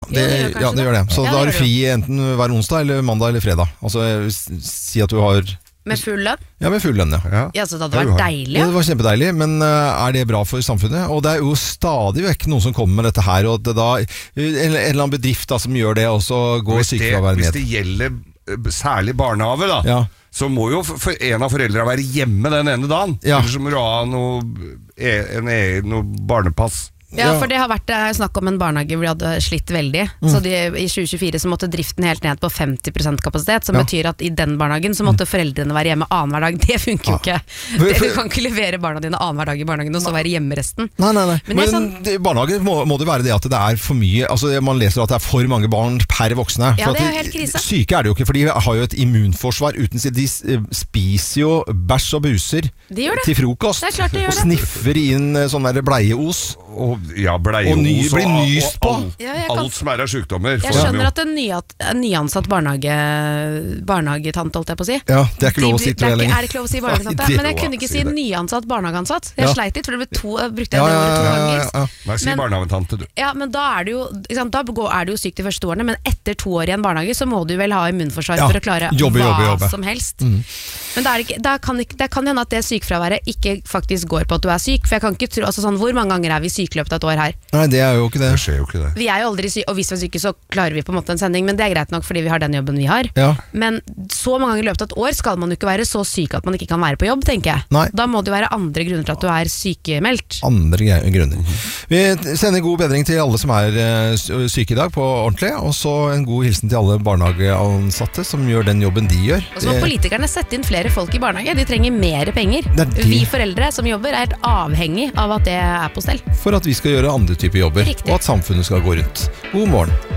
det gjør det. Så da er du fri enten hver onsdag eller mandag eller fredag. Altså si at du har med full lønn? Ja, med full lønn, Ja, så det hadde vært deilig. Ja, det var kjempedeilig, men er det bra for samfunnet? Og det er jo stadig vekk noen som kommer med dette her, og det da, en eller annen bedrift da, som gjør det, og så går sykefraværet ned. Hvis det gjelder særlig barnehage da, så må jo en av foreldrene være hjemme den ene dagen. Eller så må du ha noe barnepass. Ja, for det har vært snakk om en barnehage hvor de hadde slitt veldig. Så i 2024 så måtte driften helt ned på 50% kapasitet, som betyr at i den barnehagen så måtte foreldrene være hjemme annen hver dag. Det funker jo ikke. Du kan ikke levere barna dine annen hver dag i barnehagen og så være hjemme resten. Nei. Men i barnehagen må det være det at det er for mye, altså man leser at det er for mange barn per voksne. Ja, det er jo helt krise. Syke er det jo ikke, for de har jo et immunforsvar uten seg. De spiser jo bæsj og buser til frokost. Det er klart de gjør det. Og sniffer inn sånn der bleieos. Bleieos blir nyst på alt som er av sykdommer. Jeg skjønner at en nyansatt barnehagetante, holdt jeg på å si. Ja, det er ikke lov å si det lenger. Er det ikke lov å si barnehagetante? Men jeg kunne ikke si nyansatt barnehageansatt. Jeg sleit litt, for det brukte jeg det ordet 2 ganger. Si barnehagetante, du. Ja, men da er det jo, da er du jo syk de første årene, men etter 2 år i en barnehage så må du vel ha immunforsvar for å klare hva som helst. Men det kan hende at det sykefraværet ikke faktisk går på at du er syk, for jeg kan ikke tro, altså sånn, hvor mange ganger er vi syke i løpet av et år her? Nei, det er jo ikke det. Det skjer jo ikke det. Vi er jo aldri syke, og hvis vi er syke så klarer vi på en måte en sending, men det er greit nok fordi vi har den jobben vi har. Men så mange ganger i løpet av et år skal man jo ikke være så syk at man ikke kan være på jobb, tenker jeg. Nei. Da må det jo være andre grunner til at du er sykemeldt. Andre grunner. Vi sender god bedring til alle som er syke i dag på ordentlig, og så en god hilsen til alle barnehageansatte som gjør den jobben de gjør. Og så må politikerne sette inn flere folk i barnehage. De trenger mer penger. Vi foreldre som jobber er helt avhengig av at det er på stell. For at vi skal gjøre andre typer jobber, og at samfunnet skal gå rundt. God morgen.